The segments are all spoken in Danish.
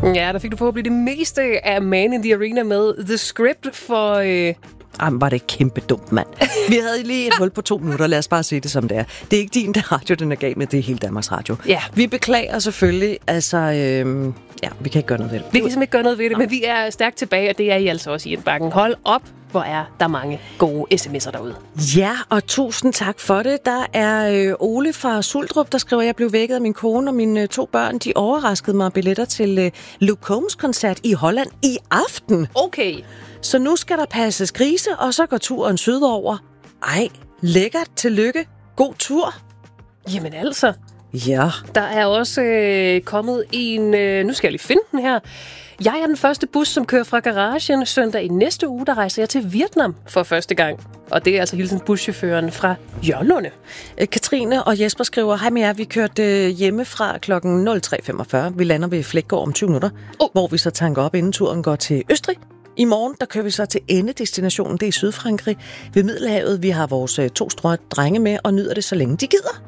Ja, der fik du forhåbentlig det meste af Man in the Arena med The Script for... Jamen, var det kæmpe dumt, mand. Vi havde lige et hul på 2 minutter. Lad os bare se det, som det er. Det er ikke din radio, den er gal med. Det er hele Danmarks Radio. Ja. Vi beklager selvfølgelig. Altså, vi kan ikke gøre noget ved det. Vi kan simpelthen ikke gøre noget ved det, men vi er stærkt tilbage, og det er I altså også i Indbakken. Hold op, hvor er der mange gode sms'er derude. Ja, og tusind tak for det. Der er Ole fra Suldrup, der skriver, at jeg blev vækket af min kone og mine 2 børn. De overraskede mig billetter til Luke Combs koncert i Holland i aften. Okay. Så nu skal der passes grise, og så går turen sydover. Ej, lækkert. Tillykke. God tur. Jamen altså. Ja. Der er også kommet en... nu skal jeg lige finde den her. Jeg er den første bus, som kører fra garagen søndag i næste uge. Der rejser jeg til Vietnam for første gang. Og det er altså hilsen buschaufføren fra Jørlunde. Katrine og Jesper skriver, hej med jer, vi kørte hjemmefra klokken 03.45. Vi lander ved Flækgaard om 20 minutter, hvor vi så tanker op, inden turen går til Østrig. I morgen, der kører vi så til endedestinationen, det er i Sydfrankrig, ved Middelhavet. Vi har vores 2 store drenge med og nyder det, så længe de gider.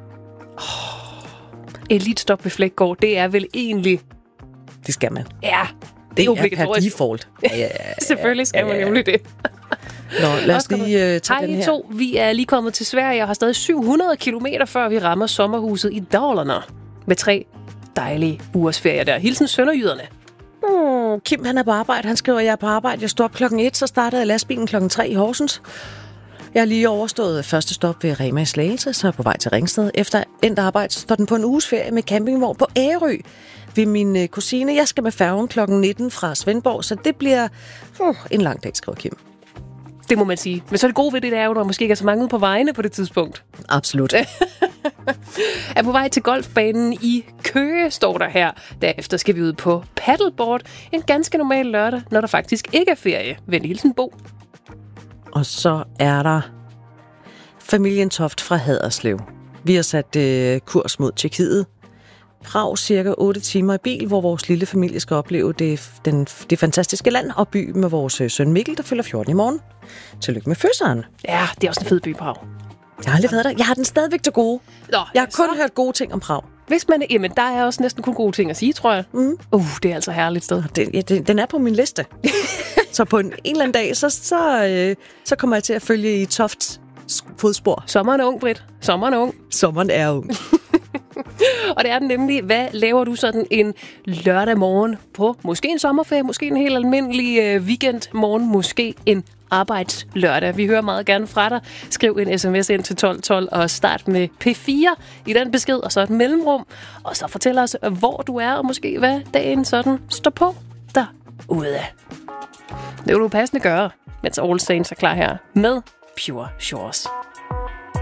Et stop ved Flækgaard, det er vel egentlig... Det skal man. Ja, det er obligatorisk. Per default. Ja. Selvfølgelig skal man nemlig det. Nå, lad os lige tage den her. Hej 2, vi er lige kommet til Sverige og har stadig 700 kilometer, før vi rammer sommerhuset i Dalarna. Med 3 dejlige ugers ferie der. Hilsen Sønderjyderne. Kim, han er på arbejde. Han skriver, jeg er på arbejde. Jeg står op klokken 1, så startede lastbilen klokken 3 i Horsens. Jeg har lige overstået første stop ved Rema i Slagelse, så er jeg på vej til Ringsted. Efter endt arbejde, så står den på en uges ferie med campingvogn på Ærø ved min kusine. Jeg skal med færgen klokken 19 fra Svendborg, så det bliver en lang dag, skriver Kim. Det må man sige. Men så er det gode ved det, der er jo, at der måske ikke er så mange ude på vejene på det tidspunkt. Absolut. Er på vej til golfbanen i Køge, står der her. Derefter skal vi ud på paddleboard. En ganske normal lørdag, når der faktisk ikke er ferie. Venlig hilsen Bo. Og så er der familien Toft fra Haderslev. Vi har sat kurs mod Tjekkiet. Prag cirka 8 timer i bil, hvor vores lille familie skal opleve det fantastiske land og by med vores søn Mikkel, der fylder 14 i morgen. Tillykke med fødselen. Ja, det er også en fed by, Prag. Jeg har aldrig været der. Jeg har den stadigvæk til gode. Nå, jeg har kun hørt gode ting om Prag. Hvis man... Jamen, der er også næsten kun gode ting at sige, tror jeg. Det er altså et herligt sted. Den er på min liste. Så på en eller anden dag, så kommer jeg til at følge i Tofts fodspor. Sommeren er ung, Britt. Sommeren er ung. Sommeren er ung. Og det er den nemlig, hvad laver du sådan en lørdag morgen på måske en sommerferie, måske en helt almindelig weekendmorgen, måske en arbejdslørdag. Vi hører meget gerne fra dig. Skriv en sms ind til 1212 og start med P4 i den besked, og så et mellemrum. Og så fortæl os, hvor du er, og måske hvad dagen sådan står på derude. Det vil du passende gøre, mens All Saints er klar her med Pure Shores.